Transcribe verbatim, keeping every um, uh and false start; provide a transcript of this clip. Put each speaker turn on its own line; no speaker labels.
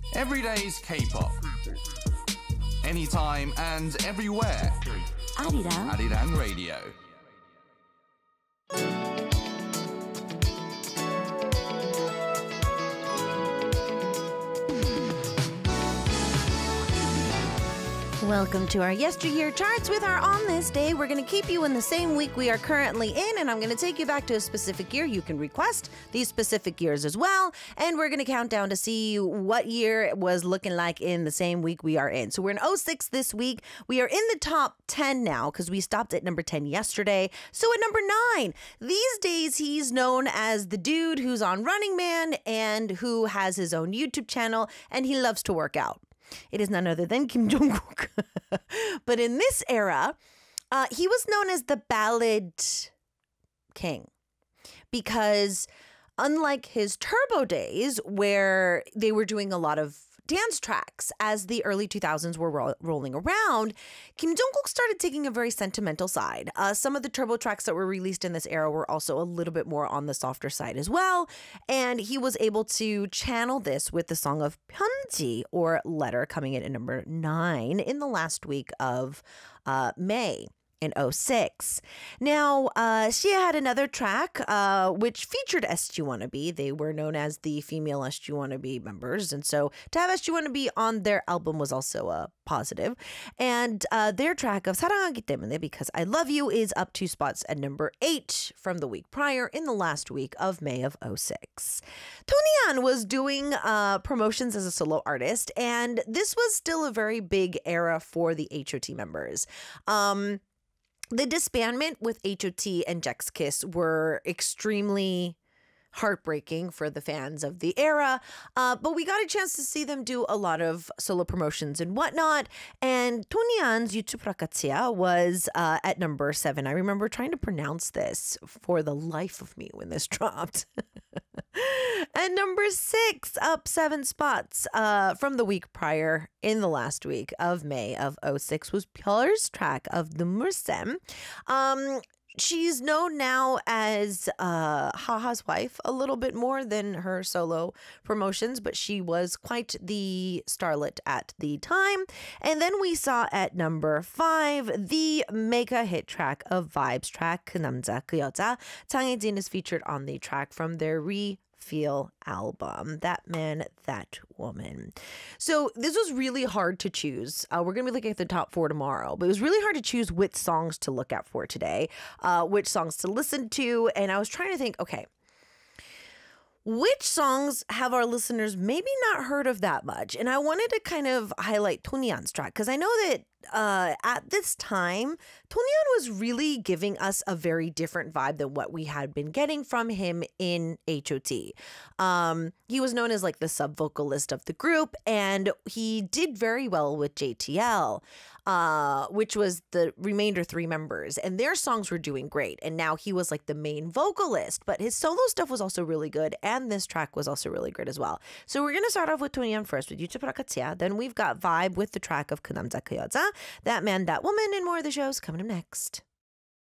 Everyday's K-pop. Anytime and everywhere.
Arirang.
Arirang Radio.
Welcome to our Yesteryear Charts with our On This Day. We're going to keep you in the same week we are currently in, and I'm going to take you back to a specific year. You can request these specific years as well, and we're going to count down to see what year it was looking like in the same week we are in. So we're in oh six this week. We are in the top ten now because we stopped at number ten yesterday. So at number nine, these days he's known as the dude who's on Running Man and who has his own YouTube channel, and he loves to work out. It is none other than Kim Jong-kook. But in this era, uh, he was known as the Ballad King because unlike his Turbo days where they were doing a lot of dance tracks as the early two thousands were ro- rolling around, Kim Jong-kook started taking a very sentimental side. Uh, some of the Turbo tracks that were released in this era were also a little bit more on the softer side as well, and he was able to channel this with the song of Pyeonji, or Letter, coming in at number nine in the last week of uh, May. In oh six. Now, uh, Sia had another track uh, which featured S G Wannabe. They were known as the female S G Wannabe members. And so to have S G Wannabe on their album was also a positive. And uh, their track of 사랑하기 때문에, Because I Love You, is up two spots at number eight from the week prior in the last week of May of oh six. Tony was doing uh, promotions as a solo artist, and this was still a very big era for the H O T members. Um... The disbandment with H O T and Jax Kiss were extremely heartbreaking for the fans of the era, uh, but we got a chance to see them do a lot of solo promotions and whatnot, and Tony YouTube Rakatia was uh, at number seven. I remember trying to pronounce this for the life of me when this dropped. And number six, up seven spots uh, from the week prior in the last week of May of oh six, was Pyeol's track of Nummursem. Um, she's known now as uh, Haha's wife a little bit more than her solo promotions, but she was quite the starlet at the time. And then we saw at number five, the mega hit track of Vibes track, 그 남자 그 여자. 장혜진 is featured on the track from their re Feel album. That Man, That Woman. So this was really hard to choose. Uh, we're going to be looking at the top four tomorrow, but it was really hard to choose which songs to look at for today, uh, which songs to listen to. And I was trying to think, okay, which songs have our listeners maybe not heard of that much? And I wanted to kind of highlight Tony Yeon's track because I know that uh, at this time, Tony Yeon was really giving us a very different vibe than what we had been getting from him in H O T. Um, he was known as like the sub-vocalist of the group, and he did very well with J T L, uh, which was the remainder three members, and their songs were doing great. And now he was like the main vocalist, but his solo stuff was also really good, and this track was also really great as well. So we're going to start off with Tony Yeon first with YouTube Rakatia. Then we've got Vibe with the track of 그 남자 그 여자, That Man, That Woman, and more of the shows coming up next.